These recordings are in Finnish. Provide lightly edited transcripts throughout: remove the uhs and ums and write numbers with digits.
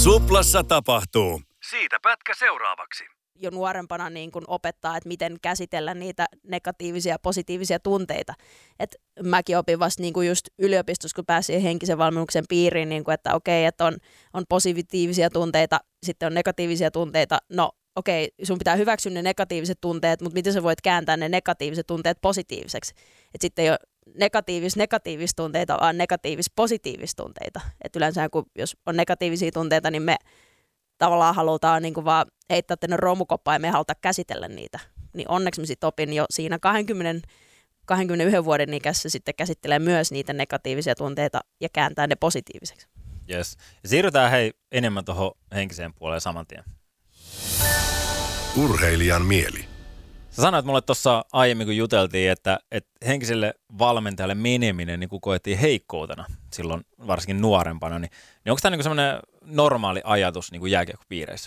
Suplassa tapahtuu. Siitä pätkä seuraavaksi. Jo nuorempana niin kun opettaa, että miten käsitellä niitä negatiivisia ja positiivisia tunteita. Et mäkin opin vasta niin kun just yliopistossa, kun pääsin henkisen valmennuksen piiriin, niin kun, että okei, että on positiivisia tunteita, sitten on negatiivisia tunteita. No okei, sun pitää hyväksyä ne negatiiviset tunteet, mutta miten sä voit kääntää ne negatiiviset tunteet positiiviseksi? Et sitten ei ole negatiivisia tunteita, vaan positiivisia tunteita. Et yleensä jos on negatiivisia tunteita, niin me tavallaan halutaan niin kuin vaan heittää tänne romukoppaan ja me ei haluta käsitellä niitä. Niin onneksi mä sitten opin jo siinä 21 vuoden ikässä sitten käsittelee myös niitä negatiivisia tunteita ja kääntää ne positiiviseksi. Yes. Ja siirrytään enemmän tuohon henkiseen puoleen saman tien. Urheilijan mieli. Sä sanoit mulle tuossa aiemmin, kun juteltiin, että henkiselle valmentajalle meneminen niin koettiin heikkoutena silloin varsinkin nuorempana, niin onko tämä niin semmoinen normaali ajatus niin jääkiekkopiireissä?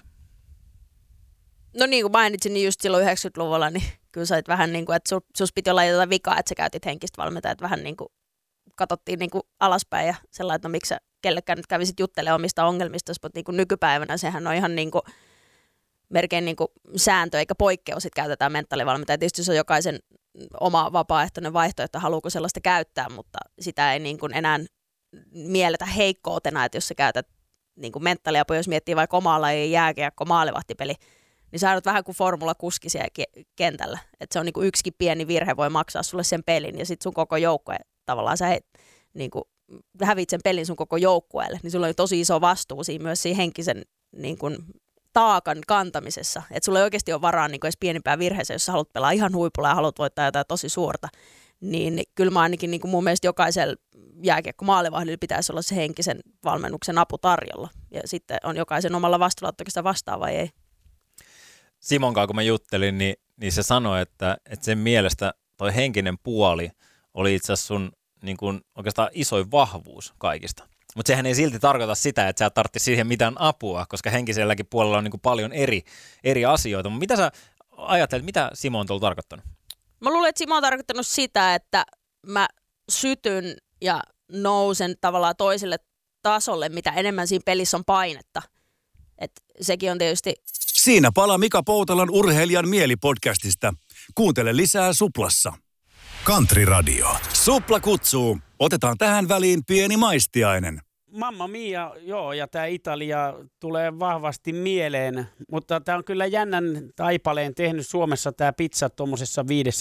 No niin kuin mainitsin, niin just silloin 90-luvulla, niin kyllä sä vähän niin kuin, että sus piti olla jotain vikaa, että sä käytit henkistä valmentajaa, että vähän niin kuin katsottiin niin kuin alaspäin ja sellainen, että no miksi sä kellekään nyt kävisit juttelemaan omista ongelmista, mutta niin kuin nykypäivänä sehän on ihan niin kuin melkein niin kuin sääntö eikä poikkeus, että käytetään mentaalivalmentajaa. Tietysti se on jokaisen oma vapaaehtoinen vaihtoehto, haluuko sellaista käyttää, mutta sitä ei niin kuin enää mielletä heikkoutena, että jos sä käytät niin kuin mentaaliapua, jos miettii vaikka omaa lajia jääkiekko, maalivahtipeli, niin sä olet vähän kuin formulakuski siellä kentällä. Että se on niin kuin yksikin pieni virhe voi maksaa sulle sen pelin ja sitten sun koko joukkue tavallaan sä niin kuin hävit sen pelin sun koko joukkueelle, niin sulla on tosi iso vastuu siinä myös siinä henkisen niin kuin taakan kantamisessa. Että sulla ei oikeasti ole varaa niin kuin edes pienimpään virheeseen, jos sä haluat pelaa ihan huipulla ja haluat voittaa jotain tosi suurta. Niin kyllä mä ainakin niin kuin mun mielestä jokaisella jääkiekko-maalivahdilla pitäisi olla se henkisen valmennuksen apu tarjolla. Ja sitten on jokaisen omalla vastuulla, että sitä vastaa vai ei. Simon kanssa, kun mä juttelin, niin se sanoi, että sen mielestä toi henkinen puoli oli itse asiassa sun niin kuin oikeastaan isoin vahvuus kaikista. Mutta sehän ei silti tarkoita sitä, että sä tarvitse siihen mitään apua, koska henkiselläkin puolella on niin kuin paljon eri asioita. Mutta mitä sä ajattelet, mitä Simo on tuolla tarkoittanut? Mä luulen, että Simo on tarkoittanut sitä, että mä sytyn ja nousen tavallaan toiselle tasolle, mitä enemmän siinä pelissä on painetta. Et sekin on tietysti... Siinä palaa Mika Poutalan Urheilijan mieli-podcastista. Kuuntele lisää Suplassa. Country Radio. Supla kutsuu. Otetaan tähän väliin pieni maistiainen. Mamma mia, joo, ja tämä Italia tulee vahvasti mieleen, mutta tämä on kyllä jännän taipaleen tehnyt Suomessa tämä pizza tuommoisessa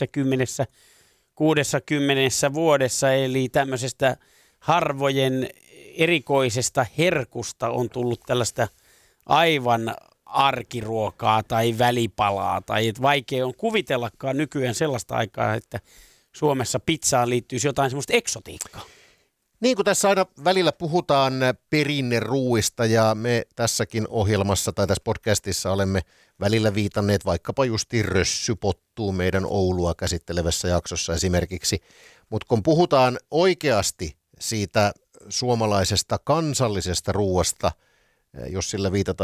50-60 vuodessa, eli tämmöisestä harvojen erikoisesta herkusta on tullut tällaista aivan arkiruokaa tai välipalaa, tai että vaikea on kuvitellakaan nykyään sellaista aikaa, että Suomessa pizzaan liittyisi jotain semmoista eksotiikkaa. Niin kuin tässä aina välillä puhutaan perinneruuista ja me tässäkin ohjelmassa tai tässä podcastissa olemme välillä viitanneet vaikkapa justiin rössypottuun meidän Oulua käsittelevässä jaksossa esimerkiksi. Mutta kun puhutaan oikeasti siitä suomalaisesta kansallisesta ruuasta, jos sillä viitataan